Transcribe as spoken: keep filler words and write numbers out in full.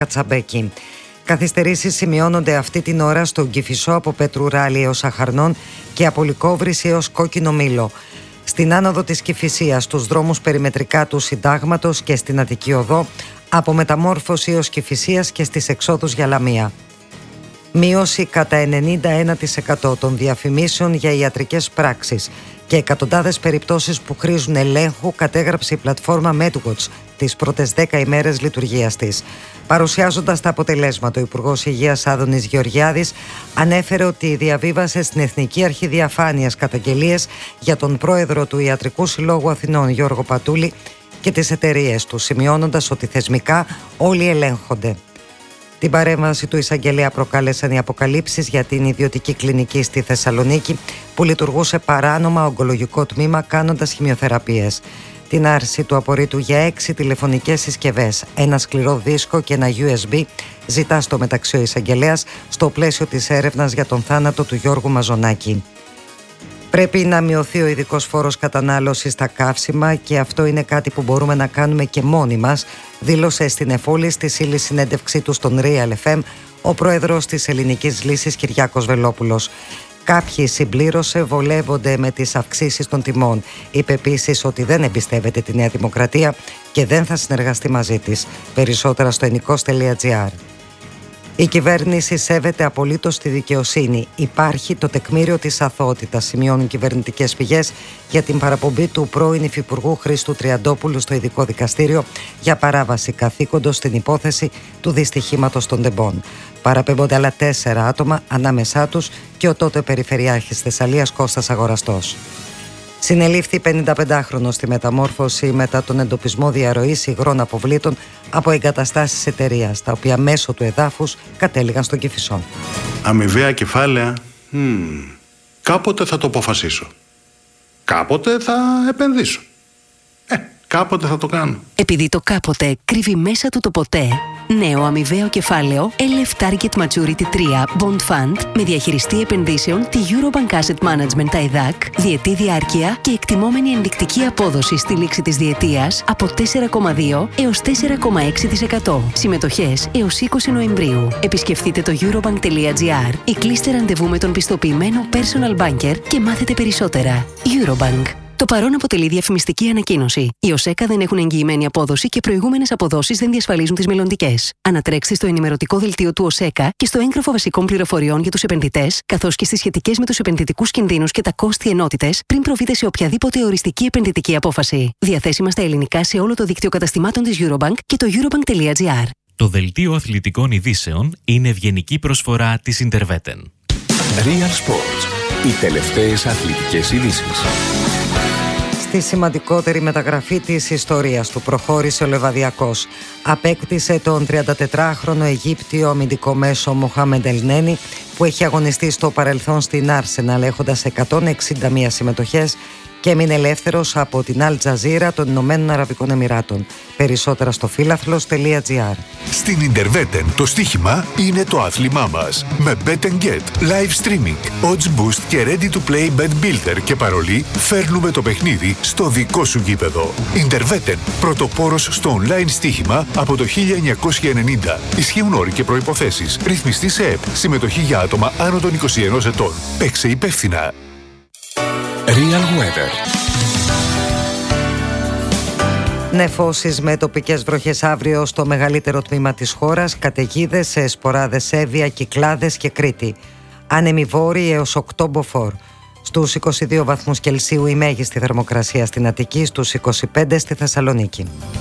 Κατσαμπέκη. Καθυστερήσεις σημειώνονται αυτή την ώρα στον Κηφισό από Πετρουράλη έως Αχαρνών και από Λυκόβρηση έως Κόκκινο Μήλο. Στην άνοδο της Κηφισίας, στους δρόμους περιμετρικά του Συντάγματος και στην Αττική Οδό, από Μεταμόρφωση έως Κηφισίας και στις εξόδους για Λαμία. Μείωση κατά ενενήντα ένα τοις εκατό των διαφημίσεων για ιατρικές πράξεις και εκατοντάδες περιπτώσεις που χρήζουν ελέγχου, κατέγραψε η πλατφόρμα MedWatch τις πρώτες δέκα ημέρες λειτουργίας της. Παρουσιάζοντας τα αποτελέσματα, ο Υπουργός Υγείας Άδωνης Γεωργιάδης ανέφερε ότι διαβίβασε στην Εθνική Αρχή Διαφάνειας καταγγελίες για τον πρόεδρο του Ιατρικού Συλλόγου Αθηνών, Γιώργο Πατούλη, και τις εταιρείες του, σημειώνοντας ότι θεσμικά όλοι ελέγχονται. Την παρέμβαση του εισαγγελέα προκάλεσαν οι αποκαλύψεις για την ιδιωτική κλινική στη Θεσσαλονίκη που λειτουργούσε παράνομα ογκολογικό τμήμα κάνοντας χημειοθεραπείες. Την άρση του απορρίτου για έξι τηλεφωνικές συσκευές, ένα σκληρό δίσκο και ένα γιου ες μπι ζητά στο μεταξύ ο εισαγγελέας στο πλαίσιο της έρευνας για τον θάνατο του Γιώργου Μαζονάκη. Πρέπει να μειωθεί ο ειδικός φόρος κατανάλωσης στα καύσιμα και αυτό είναι κάτι που μπορούμε να κάνουμε και μόνοι μας, δήλωσε στην Εφόλη στη σύλλη συνέντευξή του στον Real εφ εμ ο πρόεδρος της Ελληνικής Λύσης Κυριάκος Βελόπουλος. Κάποιοι, συμπλήρωσε, βολεύονται με τις αυξήσεις των τιμών. Είπε επίσης ότι δεν εμπιστεύεται τη Νέα Δημοκρατία και δεν θα συνεργαστεί μαζί της. Περισσότερα στο ενικός τελεία τζι άρ. Η κυβέρνηση σέβεται απολύτως τη δικαιοσύνη. Υπάρχει το τεκμήριο της αθωότητας, σημειώνουν κυβερνητικές πηγές για την παραπομπή του πρώην Υφυπουργού Χρήστου Τριαντόπουλου στο ειδικό δικαστήριο για παράβαση καθήκοντος στην υπόθεση του δυστυχήματος των Τεμπών. Παραπέμπονται άλλα τέσσερα άτομα, ανάμεσά τους και ο τότε Περιφερειάρχης Θεσσαλίας Κώστας Αγοραστός. Συνελήφθη πενηνταπεντάχρονος στη Μεταμόρφωση μετά τον εντοπισμό διαρροής υγρών αποβλήτων από εγκαταστάσεις εταιρείας, τα οποία μέσω του εδάφους κατέληγαν στον Κηφισό. Αμοιβαία κεφάλαια, mm, κάποτε θα το αποφασίσω. Κάποτε θα επενδύσω. Ε, κάποτε θα το κάνω. Επειδή το κάποτε κρύβει μέσα του το ποτέ, νέο αμοιβαίο κεφάλαιο ελ εφ Target Maturity τρία Bond Fund με διαχειριστή επενδύσεων τη Eurobank Asset Management τα ΕΔΑΚ, διετή διάρκεια και εκτιμόμενη ενδεικτική απόδοση στη λήξη της διετίας από τέσσερα κόμμα δύο έως τέσσερα κόμμα έξι τοις εκατό. Συμμετοχές έως είκοσι Νοεμβρίου. Επισκεφτείτε το eurobank τελεία τζι άρ ή κλείστε ραντεβού με τον πιστοποιημένο personal banker και μάθετε περισσότερα. Eurobank. Το παρόν αποτελεί διαφημιστική ανακοίνωση. Οι ΟΣΕΚΑ δεν έχουν εγγυημένη απόδοση και προηγούμενες αποδόσεις δεν διασφαλίζουν τις μελλοντικές. Ανατρέξτε στο ενημερωτικό δελτίο του ΟΣΕΚΑ και στο έγγραφο βασικών πληροφοριών για τους επενδυτές, καθώς και στις σχετικές με τους επενδυτικούς κινδύνους και τα κόστη ενότητες, πριν προβείτε σε οποιαδήποτε οριστική επενδυτική απόφαση. Διαθέσιμα στα ελληνικά σε όλο το δίκτυο καταστημάτων της Eurobank και το eurobank τελεία τζι άρ. Το δελτίο αθλητικών ειδήσεων είναι ευγενική προσφορά της Interveten. Real Sports. Οι τελευταίες αθλητικές ειδήσεις. Στη σημαντικότερη μεταγραφή της ιστορίας του προχώρησε ο Λεβαδιακός. Απέκτησε τον τριαντατετράχρονο Αιγύπτιο αμυντικό μέσο Μοχάμεντ Ελνένι, που έχει αγωνιστεί στο παρελθόν στην Arsenal έχοντας εκατόν εξήντα μία συμμετοχές και έμεινε ελεύθερος από την Al Jazeera των Ηνωμένων Αραβικών Εμιράτων. Περισσότερα στο φίλαθλος τελεία τζι άρ. Στην Interveten το στοίχημα είναι το άθλημά μας. Με Bet and Get, live streaming, odds boost και ready to play bet builder και παρολί, φέρνουμε το παιχνίδι στο δικό σου γήπεδο. Interveten, πρωτοπόρος στο online στοίχημα από το χίλια εννιακόσια ενενήντα. Ισχύουν όροι και προϋποθέσεις. Ρυθμιστή σε ΕΠ. Συμμετοχή για άτομα άνω των είκοσι ενός ετών. Παίξε υπεύθυνα. Real Weather. Νεφώσεις με τοπικές βροχές αύριο στο μεγαλύτερο τμήμα της χώρας, καταιγίδες σε Σποράδες, Εύβοια, Κυκλάδες και Κρήτη. Άνεμοι βόρειοι έως οκτώ μποφόρ. Στους είκοσι δύο βαθμούς Κελσίου η μέγιστη θερμοκρασία στην Αττική, στους είκοσι πέντε στη Θεσσαλονίκη.